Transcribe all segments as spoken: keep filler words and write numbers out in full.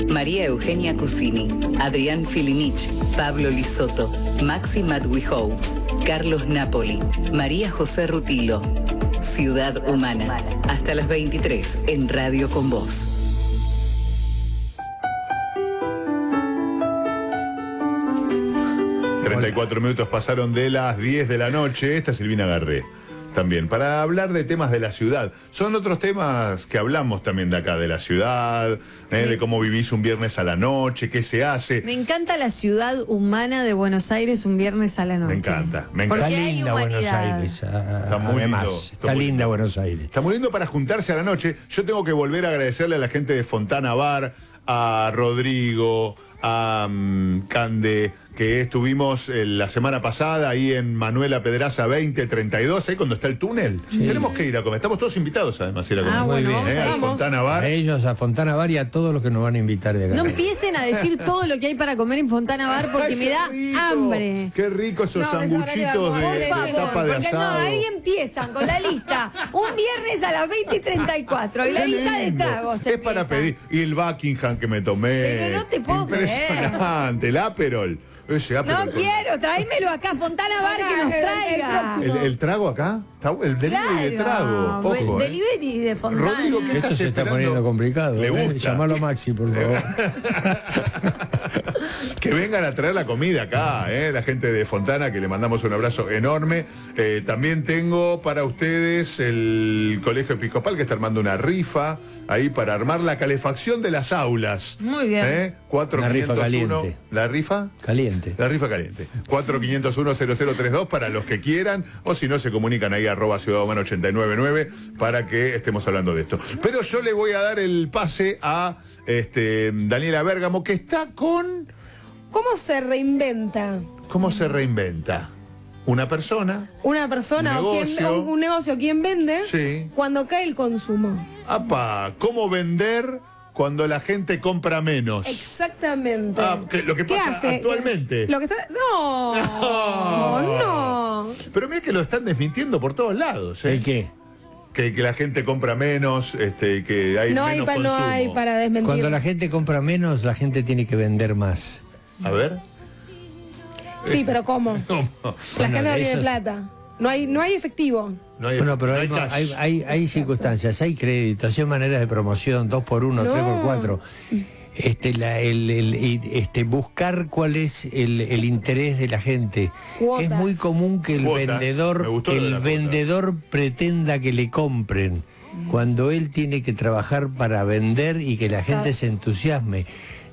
María Eugenia Cusini, Adrián Filinich, Pablo Lisotto, Maxi Madwijou, Carlos Napoli, María José Rutilo. Ciudad Humana. Hasta las veintitrés en Radio Con Vos. treinta y cuatro minutos pasaron de las diez de la noche. Esta es Silvina Garré. También, para hablar de temas de la ciudad. Son otros temas que hablamos también de acá, de la ciudad, eh, de cómo vivís un viernes a la noche, qué se hace. Me encanta la ciudad humana de Buenos Aires un viernes a la noche. Me encanta, me encanta. Está linda Buenos Aires. A, está muy además, lindo. Está, está linda lindo. Buenos Aires. Está muy lindo para juntarse a la noche. Yo tengo que volver a agradecerle a la gente de Fontana Bar, a Rodrigo, a um, Cande, que estuvimos eh, la semana pasada ahí en Manuela Pedraza veinte treinta y dos, ahí cuando está el túnel. Sí. Tenemos que ir a comer. Estamos todos invitados además a ir a comer. Ah, bueno, muy vamos bien. a ¿Eh? ir. A Fontana Bar. A ellos, a Fontana Bar y a todos los que nos van a invitar de acá. No empiecen a decir todo lo que hay para comer en Fontana Bar porque Ay, me qué da rico, hambre. Qué rico esos No, sanguchitos de, Por de favor, tapa de porque no, asado. ahí empiezan con la lista. Un viernes a las veinte y treinta y cuatro. Y la Qué lista de lindo. tragos. Es para empieza. pedir. Y el Buckingham que me tomé. Pero no te puedo Impresionante. El Aperol. Ese Aperol. No quiero, tráemelo acá, Fontana Bar, que nos traiga. ¿El, el trago acá? Está- El delivery de trago. Ojo, el eh. delivery de Fontana. Rodrigo, ¿qué Esto estás se está esperando? poniendo complicado. Le ¿eh? gusta. Llamalo a Maxi, por favor. Que vengan a traer la comida acá, ¿eh? La gente de Fontana, que le mandamos un abrazo enorme. Eh, también tengo para ustedes el Colegio Episcopal, que está armando una rifa ahí para armar la calefacción de las aulas. Muy bien. ¿Eh? cuatro Una rifa quinientos uno. caliente. ¿La rifa? Caliente. La rifa caliente. cuatro quinientos uno cero cero tres dos para los que quieran, o si no, se comunican ahí arroba Ciudad Humana ochenta y nueve nueve para que estemos hablando de esto. Pero yo le voy a dar el pase a este, Daniela Bérgamo, que está con... ¿Cómo se reinventa ¿Cómo se reinventa? Una persona. una persona Un o quien, negocio. o un negocio, quien vende Sí. cuando cae el consumo? Apa, ¿cómo vender cuando la gente compra menos? Exactamente. Ah, que- lo que ¿Qué pasa hace? actualmente. Lo que está... No, No. no. Pero mira que lo están desmintiendo por todos lados. ¿eh? ¿El qué? Que, que la gente compra menos, este, que hay No hay, menos pa- no consumo. hay para desmentir. Cuando la gente compra menos, la gente tiene que vender más. A ver. Sí, pero ¿cómo? ¿Cómo? La Bueno, gente no tiene eso- plata. No hay, no hay efectivo. No hay, Bueno, pero no hay, cash. hay, hay, hay circunstancias, hay créditos, hay maneras de promoción, dos por uno, No. tres por cuatro. Este, la, el, el- el- este, buscar cuál es el, el interés de la gente. Cuotas. Es muy común que el Cuotas. Me vendedor, gustó lo de la el cuota. vendedor pretenda que le compren, cuando él tiene que trabajar para vender y que la gente se entusiasme.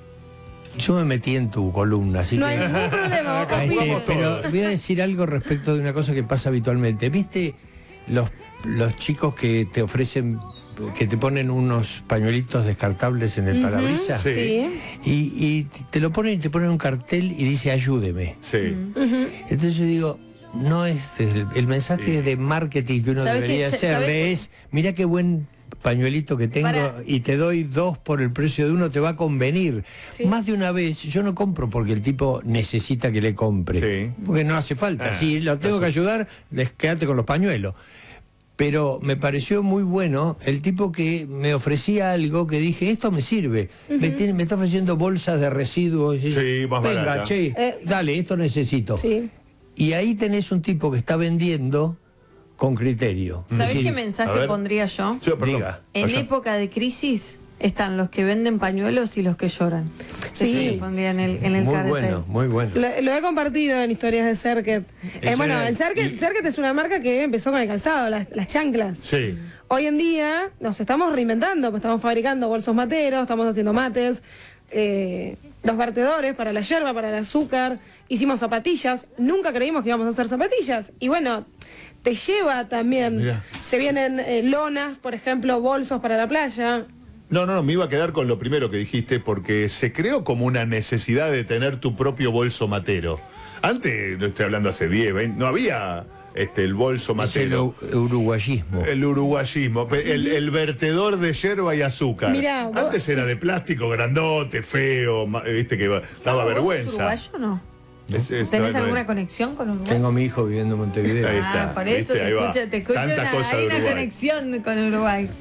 Yo me metí en tu columna, así No que... hay ningún problema. Ah, este, confío. pero voy a decir algo respecto de una cosa que pasa habitualmente. ¿Viste los, los chicos que te ofrecen, que te ponen unos pañuelitos descartables en el parabrisas? Sí. Sí. Y, y te lo ponen, te ponen un cartel y dice ayúdeme. Sí. Entonces yo digo, no es el, el mensaje de marketing que uno ¿Sabes debería qué? hacerle ¿Sabes? es, mira qué buen pañuelito que tengo Para- y te doy dos por el precio de uno, te va a convenir. Sí. Más de una vez, yo no compro porque el tipo necesita que le compre. Sí. Porque no hace falta. Ah, si lo tengo que ayudar, les quédate con los pañuelos. Pero me pareció muy bueno el tipo que me ofrecía algo que dije, esto me sirve. me, tiene, me está ofreciendo bolsas de residuos. Y- Sí, más Venga, barata. che, Eh, dale, esto necesito. Sí. Y ahí tenés un tipo que está vendiendo con criterio. Es ¿Sabés decir, qué a mensaje ver. pondría yo? Sí, perdón. Diga. En Allá. época de crisis están los que venden pañuelos y los que lloran. Sí. Eso le pondría en el, en el muy cartel. bueno, muy bueno. Lo, lo he compartido en historias de Cerket. Eh, Eso bueno, era- en Cerket, y- Cerket es una marca que empezó con el calzado, las, las chanclas. Sí. Hoy en día nos estamos reinventando, pues estamos fabricando bolsos materos, estamos haciendo mates, eh, los vertedores para la yerba, para el azúcar, hicimos zapatillas, nunca creímos que íbamos a hacer zapatillas. Y bueno, te lleva también, Mirá. se vienen eh, lonas, por ejemplo, bolsos para la playa. No, no, no, me iba a quedar con lo primero que dijiste, porque se creó como una necesidad de tener tu propio bolso matero. Antes, no estoy hablando hace diez, veinte, no había este, el bolso Es el matero. u- uruguayismo. El uruguayismo, pe- el, el vertedor de yerba y azúcar. Mirá, vos- Antes era de plástico, grandote, feo, ma- viste que daba ¿Vos sos vergüenza. uruguayo o no? Es- es- ¿Tenés no, no, alguna es- conexión con Uruguay? Tengo a mi hijo viviendo en Montevideo. Ahí Ah, está, por eso ¿viste? te Ahí va. escucho, te escucho Tanta una, cosa hay de una Uruguay. conexión con Uruguay.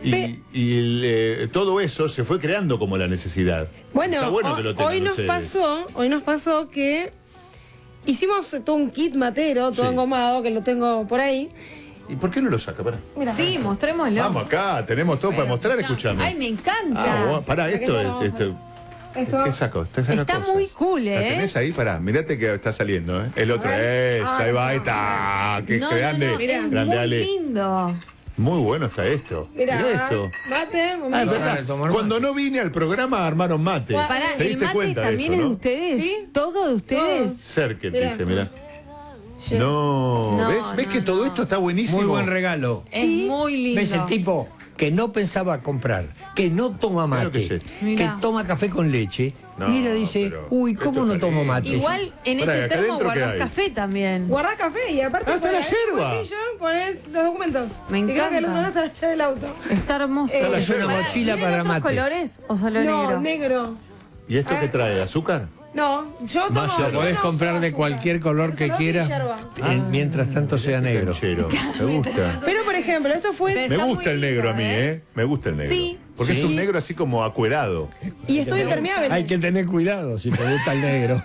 Y, Pe- y el, eh, todo eso se fue creando como la necesidad. Bueno, Está bueno que ho- lo tengan hoy nos ustedes. pasó, hoy nos pasó que hicimos todo un kit matero, todo Sí. engomado, que lo tengo por ahí. ¿Y por qué no lo saca? Pará. Mira. Sí, mostrémoslo. Vamos acá, tenemos todo para Pero, mostrar, escuchá. escúchame. Ay, me encanta. Ah, bueno, pará, esto Acá es. estamos. Esto, Esto- ¿Qué saco? Usted saca Está cosas. muy cool, ¿La ¿eh? tenés ahí? Pará, mirate que está saliendo, ¿eh? El otro, A ver. es, Ah, ahí va, ahí no. está. Qué no, no, grande. no, es grande, muy Ale. lindo. Muy bueno está esto. Mira, Mirá esto. mate, Ah, es momento. verdad. Van a tomar Cuando mate. no vine al programa armaron mate. Pará, ¿Te ¿el diste mate cuenta de también esto, es de no? ustedes? Sí. ¿Todo de ustedes? Cerque, Mirá. dice, mirá. Yeah. No, No, ¿ves? ¿Ves no, que todo no. esto está buenísimo? Muy buen regalo. Es Y- muy lindo. ¿Ves el tipo que no pensaba comprar, que no toma Claro mate, que que, sí. Mirá. toma café con leche? No, Mira, dice, pero uy, esto ¿cómo no está tomo lindo. mate? Igual en Pará, ese acá termo adentro, ¿qué guardás hay? café también. Guardás café y aparte Ah, está la ponés en un yerba. bolsillo, ponés los documentos. Me Y creo que encanta. los documentos están allá del auto. Está hermoso. Está la Es una yerba. mochila ¿Tienen para otros mate. colores o solo No, negro? negro. ¿Y esto Ah. qué trae? ¿Azúcar? No, yo tomo. Más yo yerba. Podés no comprar uso de azúcar. cualquier color que Solo quieras, yerba. en- mientras tanto sea negro. Canchero. Me gusta. Pero por ejemplo, esto fue. Pero Me está gusta muy el negro lindo, a mí, ¿eh? ¿eh? Me gusta el negro. Sí. Porque Sí. es un negro así como acuerado. Y esto es impermeable. Hay que tener cuidado si te gusta el negro.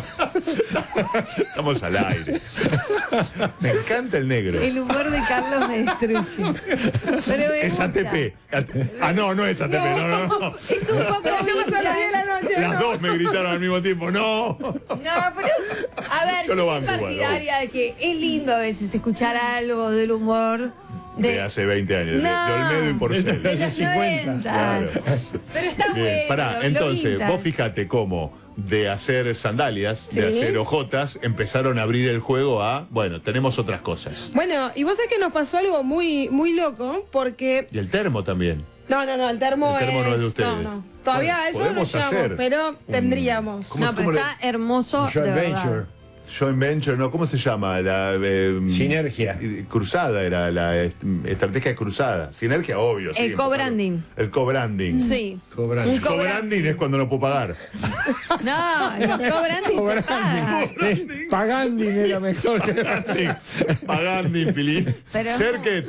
Estamos al aire. Me encanta el negro. El humor de Carlos me destruye. Pero me Es gusta. A T P. Ah, no, no es A T P. No, no, no. Es un poco Pero llegamos a las diez de la noche. Las ¿no? dos me gritaron al mismo tiempo. No. No, pero a ver, Yo yo, lo soy banco, partidaria de que es lindo a veces escuchar algo del humor De de, hace veinte años. de- No. De Olmedo y Porcel. de los cincuenta. noventas. Pero está Bien, bueno. pará, lo entonces, vintage. vos fíjate cómo de hacer sandalias, de Sí. hacer hojotas, empezaron a abrir el juego a, bueno, tenemos otras cosas. Bueno, y vos sabés que nos pasó algo muy, muy loco, porque. Y el termo también. No, no, no, el termo, El termo no es de ustedes. No, no. Todavía Bueno, eso no podemos llevamos, hacer pero tendríamos. ¿Cómo- No, pero cómo le- está hermoso. de Joint verdad. venture. Joint venture, no, ¿cómo se llama? La, eh, Sinergia. Cruzada era la est- estrategia de cruzada. Sinergia, obvio. sí, El co-branding. El co-branding. Sí. Cobrando. Un El co-branding es cuando no puedo pagar. No, los co-branding se pagan. Eh, Paganding era mejor que Paganding, Filín. Pero- Cerque.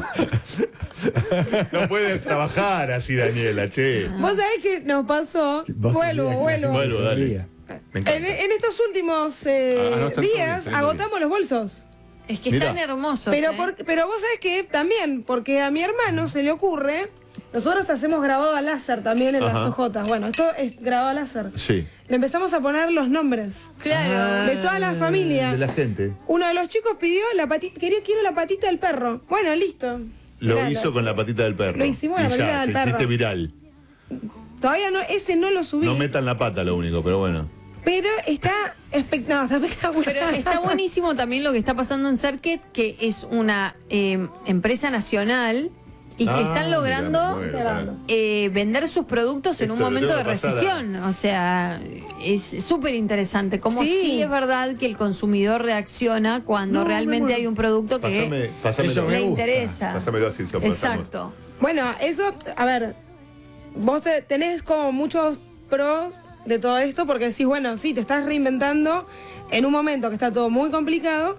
No puedes trabajar así, Daniela, che. Vos sabés que nos pasó. Vos Vuelvo, sabías que vuelvo. Vuelvo, dale. sabía. Me encanta. En, en estos últimos eh, Ah, no, están días todos bien, saliendo agotamos los bolsos. Es que Mirá. están hermosos. Pero, ¿eh? por- pero vos sabés que también, porque a mi hermano se le ocurre, nosotros hacemos grabado a láser también en Ajá. las hojotas. Bueno, esto es grabado a láser. Sí. Le empezamos a poner los nombres Claro. de toda la familia. De la gente. Uno de los chicos pidió la patita, quería quiero la patita del perro. Bueno, listo. Lo Mirá, hizo con la patita del perro. Lo hicimos con la Y ya, patita del te perro. hiciste viral. Todavía no, ese no lo subí. No metan la pata, lo único, pero bueno. Pero está, espect- no, está espectacular. Pero está buenísimo también lo que está pasando en Circuit, que es una eh, empresa nacional y que Ah, están mirá, logrando me muero, pará. eh, vender sus productos en Esto un lo momento tengo de que pasar a- recesión. O sea, es súper interesante. Como Sí. sí. es verdad que el consumidor reacciona cuando No, me realmente muero. hay un producto que Pásame, pásamelo. Eso me le gusta. interesa. Pásamelo así, lo pasamos. Exacto. Bueno, eso, a ver, vos te- tenés como muchos pros de todo esto porque decís, bueno, sí, te estás reinventando en un momento que está todo muy complicado,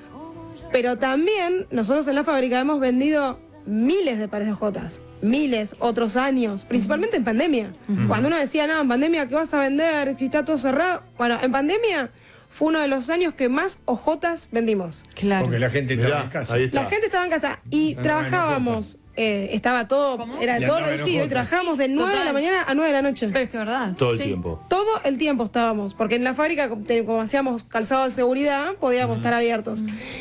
pero también nosotros en la fábrica hemos vendido miles de pares de hojotas, miles, otros años, principalmente en pandemia. Cuando uno decía, no, en pandemia, ¿qué vas a vender? Si está todo cerrado. Bueno, en pandemia fue uno de los años que más hojotas vendimos. Claro. Porque la gente estaba Mirá, en casa. ahí está. La gente estaba en casa y Andaba en trabajábamos, eh, estaba todo, era Y todo andaba en reducido y hojotas. trabajábamos de nueve de la Total. mañana a nueve de la noche. Pero es que es verdad. Todo el Sí. tiempo. Todo el tiempo estábamos, porque en la fábrica, como te- como hacíamos calzado de seguridad, podíamos estar abiertos.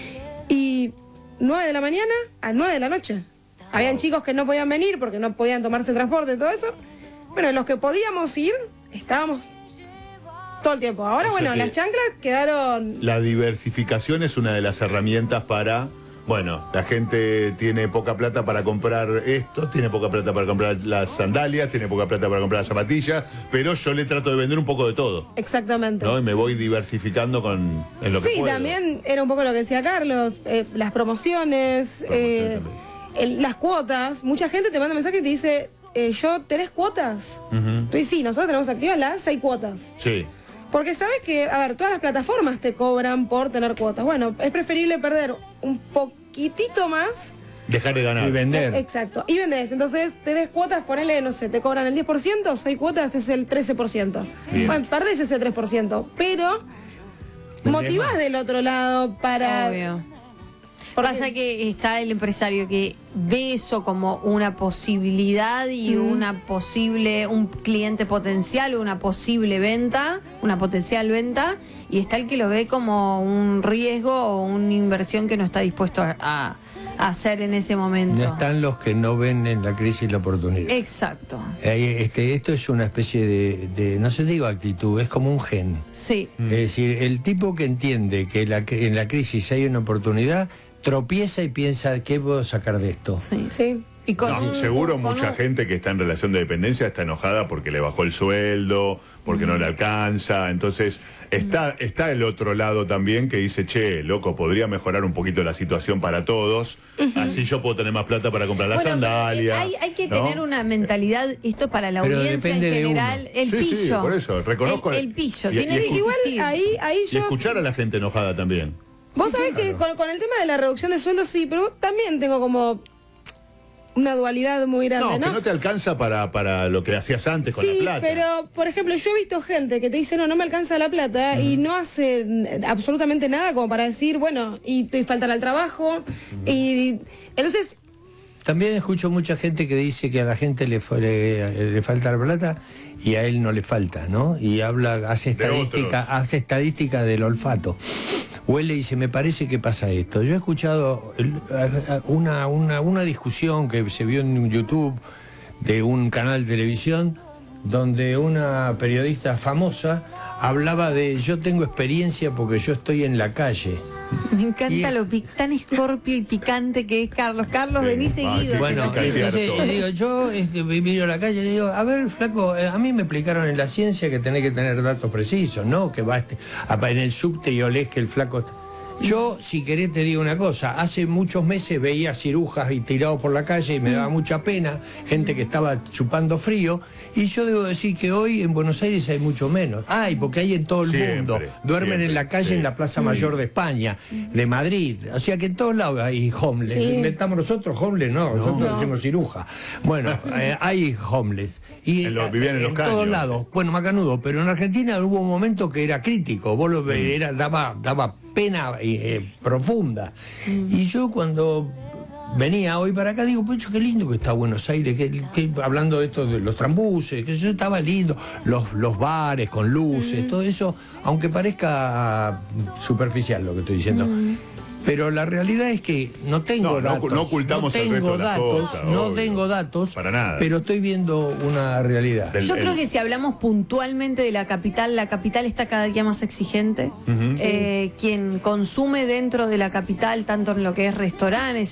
Y nueve de la mañana a nueve de la noche. Habían chicos que no podían venir porque no podían tomarse el transporte y todo eso. Bueno, los que podíamos ir, estábamos todo el tiempo. Ahora, O sea bueno, que- las chanclas quedaron... La diversificación es una de las herramientas para, bueno, la gente tiene poca plata para comprar esto, tiene poca plata para comprar las sandalias, tiene poca plata para comprar las zapatillas, pero yo le trato de vender un poco de todo, Exactamente. ¿no? Y me voy diversificando con en lo que Sí, puedo. también era un poco lo que decía Carlos, eh, las promociones, eh, el- las cuotas. Mucha gente te manda mensajes y te dice, eh, yo, ¿tenés cuotas? Ujú. Entonces sí, nosotros tenemos activas las seis cuotas. Sí. Porque sabes que, a ver, todas las plataformas te cobran por tener cuotas. Bueno, es preferible perder un poquitito más Dejar de ganar. Y vender. Exacto. Y vendés. Entonces, tenés cuotas, ponele, no sé, te cobran el diez por ciento, seis cuotas es el trece por ciento. Bien. Bueno, perdés ese tres por ciento. Pero motivás más. del otro lado para. Obvio. porque- Pasa que está el empresario que ve eso como una posibilidad y una posible, un cliente potencial o una posible venta, una potencial venta, y está el que lo ve como un riesgo o una inversión que no está dispuesto a, a- a hacer en ese momento. No están los que no ven en la crisis la oportunidad. Exacto. Eh, Este, esto es una especie de, de, no sé, digo actitud, es como un gen. Sí. Es decir, el tipo que entiende que, la, que en la crisis hay una oportunidad, tropieza y piensa, ¿qué puedo sacar de esto? Sí. Sí. Y con No, un- seguro con mucha un- gente que está en relación de dependencia está enojada porque le bajó el sueldo, porque no le alcanza. Entonces, está, está el otro lado también que dice, che, loco, podría mejorar un poquito la situación para todos. Así yo puedo tener más plata para comprar la Bueno, pero, eh, sandalia. hay, hay que ¿no? tener una mentalidad, esto para la Pero audiencia en depende de general, uno. el Sí, pillo. sí, por eso, reconozco- El, el pillo, y- tiene y que escu- Igual existir. ahí, ahí Y yo. escuchar a la gente enojada también. Vos sabés que con, con el tema de la reducción de sueldos, sí, pero también tengo como una dualidad muy grande, No, ¿no? que no te alcanza para, para lo que hacías antes con Sí, la plata. pero por ejemplo, yo he visto gente que te dice, no, no me alcanza la plata y no hace mm, absolutamente nada como para decir, bueno, y te faltan al trabajo. Y entonces, También escucho mucha gente que dice que a la gente le, fa- le, le falta la plata y a él no le falta, ¿no? Y habla, hace De estadística, otros. hace estadística del olfato. Huele y dice, me parece que pasa esto. Yo he escuchado el- a- a- una, una, una discusión que se vio en YouTube de un canal de televisión donde una periodista famosa hablaba de yo tengo experiencia porque yo estoy en la calle. Me encanta Y- lo pic- tan escorpio y picante que es Carlos. Carlos, Sí, vení ah, seguido. que- Bueno, que caldear entonces todo. le digo, yo este, miro a la calle y le digo, a ver, flaco, eh, a mí me explicaron en la ciencia que tenés que tener datos precisos, ¿no? Que va este, apa- en el subte y olés que el flaco... está- Yo, si querés, te digo una cosa. Hace muchos meses veía cirujas y tirados por la calle y me daba mucha pena, gente que estaba chupando frío. Y yo debo decir que hoy en Buenos Aires hay mucho menos. Hay, porque hay en todo el Siempre, mundo. Duermen siempre, en la calle, sí. en la Plaza Mayor de España, de Madrid. O sea que en todos lados hay homeless. Sí. ¿Lo inventamos nosotros homeless? No, nosotros decimos ciruja. Bueno, eh, hay homeless. Y En los- vivían en los todos caños. lados. Bueno, macanudo, pero en Argentina hubo un momento que era crítico. Vos lo Mm. ve- era, daba, daba pena eh, profunda. Y yo cuando venía hoy para acá digo, pues qué lindo que está Buenos Aires, que, que- hablando de esto de los trambuses, que eso estaba lindo, los, los bares con luces, todo eso, aunque parezca superficial lo que estoy diciendo. Pero la realidad es que no tengo No, no datos. ocu- no ocultamos el tengo resto de las datos, cosas, no obvio. tengo datos, Para nada. pero estoy viendo una realidad. Del- Yo el- creo que si hablamos puntualmente de la capital, la capital está cada día más exigente. Eh, quien consume dentro de la capital, tanto en lo que es restaurantes